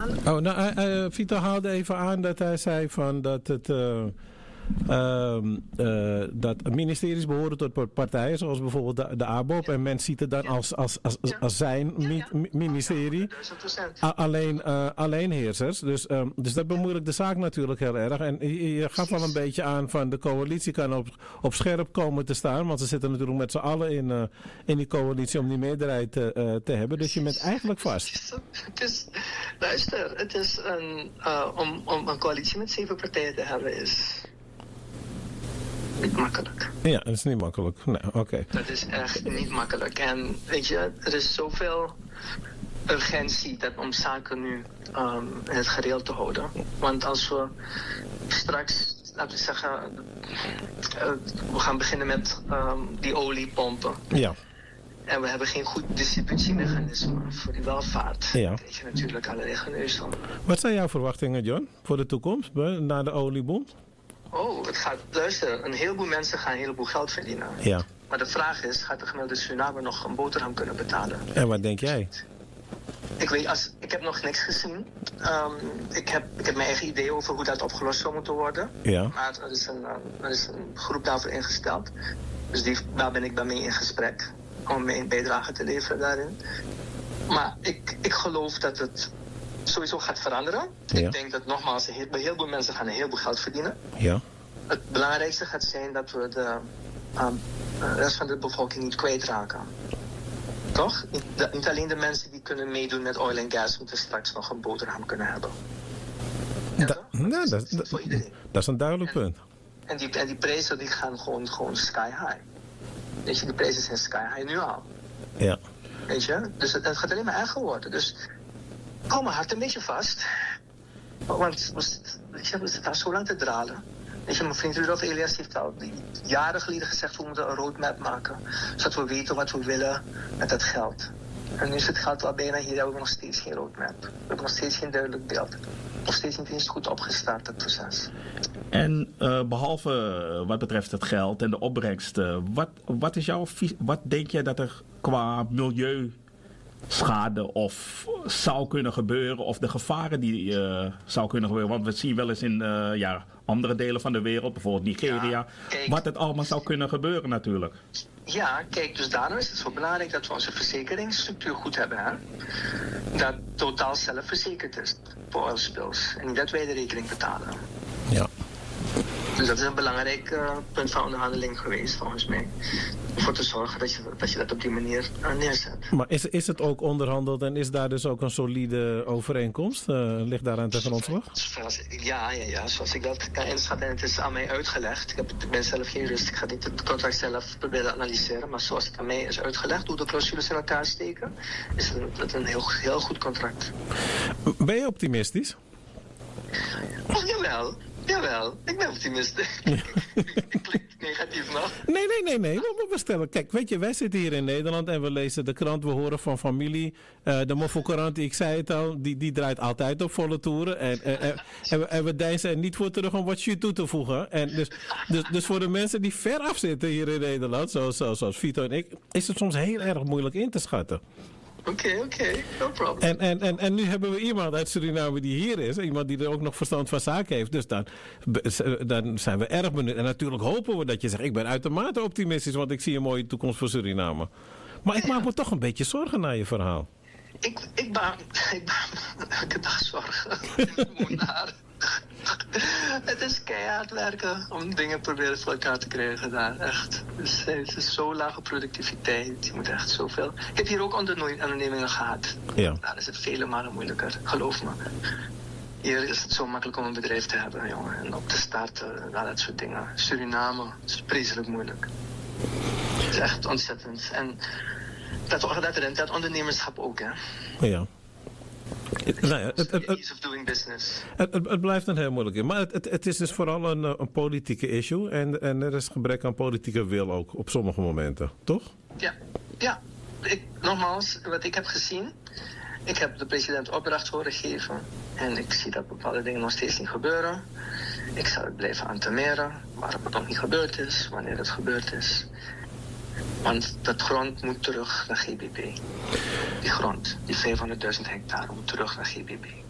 halen? Oh, nou, Vito haalde even aan dat hij zei van dat het... dat ministeries behoren tot partijen, zoals bijvoorbeeld de ABOP. En men ziet het dan als zijn ministerie. Alleen heersers. Dus dat bemoeilijkt de zaak natuurlijk heel erg. En je gaf al een beetje aan van de coalitie kan op scherp komen te staan. Want ze zitten natuurlijk met z'n allen in die coalitie om die meerderheid te hebben. Dus je bent eigenlijk vast. Luister, het is om een coalitie met 7 partijen te hebben is... niet makkelijk. Ja, dat is niet makkelijk. Nee, oké. Dat is echt niet makkelijk. En weet je, er is zoveel urgentie om zaken nu in het gereel te houden. Want als we straks, laten we zeggen, we gaan beginnen met die oliepompen. Ja. En we hebben geen goed distributiemechanisme voor die welvaart. Ja. Dan krijg je natuurlijk allerlei geneus van. Wat zijn jouw verwachtingen, John, voor de toekomst, na de olieboom? Oh, het gaat, luister, een heleboel mensen gaan een heleboel geld verdienen. Ja. Maar de vraag is, gaat de gemiddelde Surinamer nog een boterham kunnen betalen? En wat denk jij? Ik heb nog niks gezien. Ik heb mijn eigen idee over hoe dat opgelost zou moeten worden. Ja. Maar er is een groep daarvoor ingesteld. Dus daar ben ik bij mee in gesprek. Om mijn bijdrage te leveren daarin. Maar ik geloof dat het sowieso gaat veranderen. Ja. Ik denk dat nogmaals, bij heel veel mensen gaan een heleboel geld verdienen. Ja. Het belangrijkste gaat zijn dat we de rest van de bevolking niet kwijtraken. Toch? Niet alleen de mensen die kunnen meedoen met oil en gas moeten straks nog een boterham kunnen hebben. Dat is een duidelijk punt. En die prijzen die gaan gewoon sky high. Weet je, die prijzen zijn sky high nu al. Ja. Weet je? Dus het gaat alleen maar erger worden. Dus hou mijn hart een beetje vast. Want we zitten daar zo lang te dralen. Weet je, mijn vriend Rudolf Elias heeft al jaren geleden gezegd, we moeten een roadmap maken. Zodat we weten wat we willen met het geld. En nu is het geld al bijna hier, hebben we nog steeds geen roadmap. We hebben nog steeds geen duidelijk beeld. Nog steeds niet eens goed opgestart, het proces. En behalve wat betreft het geld en de opbrengst, wat is jouw wat denk jij dat er qua milieuschade of zou kunnen gebeuren, of de gevaren die zou kunnen gebeuren? Want we zien wel eens in andere delen van de wereld, bijvoorbeeld Nigeria, wat het allemaal zou kunnen gebeuren natuurlijk. Ja, kijk, dus daarom is het zo belangrijk dat we onze verzekeringsstructuur goed hebben. Hè? Dat totaal zelfverzekerd is voor oil spills. En niet dat wij de rekening betalen. Ja. Dus dat is een belangrijk punt van onderhandeling geweest, volgens mij. Om voor te zorgen dat je dat op die manier neerzet. Maar is het ook onderhandeld en is daar dus ook een solide overeenkomst? Ligt daaraan ten grondslag? Ja. Zoals ik dat kan inschatten. En het is aan mij uitgelegd. Ik ben zelf geen jurist. Ik ga niet het contract zelf proberen analyseren. Maar zoals het aan mij is uitgelegd, hoe de clausules in elkaar steken, is het een heel goed contract. Ben je optimistisch? Oh, jawel, ik ben optimistisch. Ik klink negatief nog. Nee. We stellen. Kijk, weet je, wij zitten hier in Nederland en we lezen de krant, we horen van familie. De Moffelkrant, ik zei het al, die draait altijd op volle toeren. En we deinzen er niet voor terug om wat toe te voegen. En dus voor de mensen die ver af zitten hier in Nederland, zoals Vito en ik, is het soms heel erg moeilijk in te schatten. Oké, no problem. En nu hebben we iemand uit Suriname die hier is. Iemand die er ook nog verstand van zaken heeft. Dus dan zijn we erg benieuwd. En natuurlijk hopen we dat je zegt, ik ben uitermate optimistisch, want ik zie een mooie toekomst voor Suriname. Maar ik maak me toch een beetje zorgen naar je verhaal. Ik maak elke dag zorgen. Het is keihard werken om dingen proberen voor elkaar te krijgen daar, echt. Dus het is zo lage productiviteit, je moet echt zoveel... Ik heb hier ook ondernemingen gehad. Ja. Daar is het vele malen moeilijker, geloof me. Hier is het zo makkelijk om een bedrijf te hebben, jongen. En op te starten, dat soort dingen. Suriname is vreselijk moeilijk. Het is echt ontzettend. En dat ondernemerschap ook, hè. Ja. Ease of doing business. Het blijft een heel moeilijk. Maar het is dus vooral een politieke issue. En er is gebrek aan politieke wil ook op sommige momenten, toch? Ja. Nogmaals, wat ik heb gezien. Ik heb de president opdracht horen geven. En ik zie dat bepaalde dingen nog steeds niet gebeuren. Ik zal het blijven antameren. Waarom het nog niet gebeurd is. Wanneer het gebeurd is. Want dat grond moet terug naar GBB. Die grond, die 500.000 hectare, moet terug naar GBB.